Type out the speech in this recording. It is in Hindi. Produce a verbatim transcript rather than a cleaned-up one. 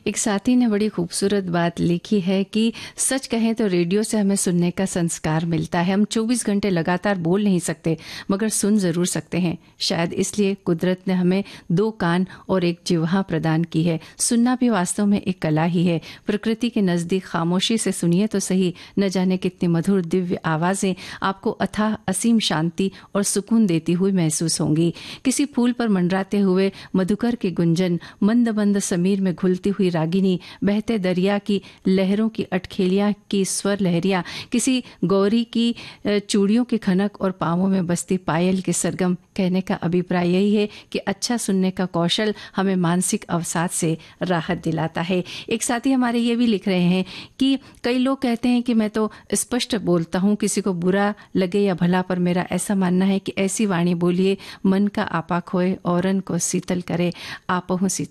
एक साथी ने बड़ी खूबसूरत बात लिखी है कि सच कहें तो रेडियो से हमें सुनने का संस्कार मिलता है। हम चौबीस घंटे लगातार बोल नहीं सकते मगर सुन जरूर सकते हैं। शायद इसलिए कुदरत ने हमें दो कान और एक जिह्वा प्रदान की है। सुनना भी वास्तव में एक कला ही है। प्रकृति के नजदीक खामोशी से सुनिए तो सही, न जाने कितनी मधुर दिव्य आवाजें आपको अथाह असीम शांति और सुकून देती हुई महसूस होंगी। किसी फूल पर मंडराते हुए मधुकर के गुंजन, मंद मंद समीर में घुलती हुई रागिनी, बहते दरिया की लहरों की अटखेलियां की स्वर लहरियां, किसी गौरी की चूड़ियों की खनक और पांवों में बसती पायल के सरगम। कहने का अभिप्राय यही है कि अच्छा सुनने का कौशल हमें मानसिक अवसाद से राहत दिलाता है। एक साथी हमारे ये भी लिख रहे हैं कि कई लोग कहते हैं कि मैं तो स्पष्ट बोलता हूँ, किसी को बुरा लगे या भला, पर मेरा ऐसा मानना है कि ऐसी वाणी बोलिए मन का आपा खोए औरन को शीतल करे, आपहु शीतल